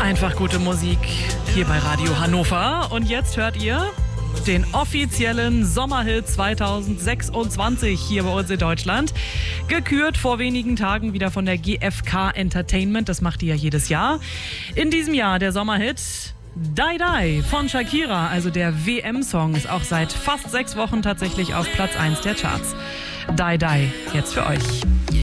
Einfach gute Musik hier bei Radio Hannover. Und jetzt hört ihr den offiziellen Sommerhit 2026 hier bei uns in Deutschland. Gekürt vor wenigen Tagen wieder von der GfK Entertainment. Das macht die ja jedes Jahr. In diesem Jahr der Sommerhit Die Die von Shakira, also der WM-Song, ist auch seit fast 6 Wochen tatsächlich auf Platz 1 der Charts. Die Die, jetzt für euch.